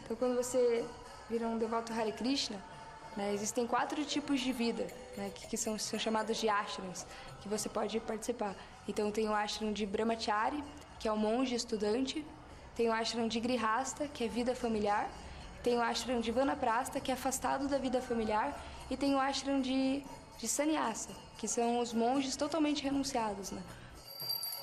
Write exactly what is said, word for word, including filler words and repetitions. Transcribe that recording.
Então, quando você vira um devoto Hare Krishna, né, existem quatro tipos de vida, né, que, que são, são chamados de ashrams, que você pode participar. Então, tem o ashram de Brahmachari, que é o monge estudante. Tem o ashram de Grihasta, que é vida familiar. Tem o ashram de Vanaprastha, que é afastado da vida familiar. E tem o ashram de, de Sannyasa, que são os monges totalmente renunciados, né?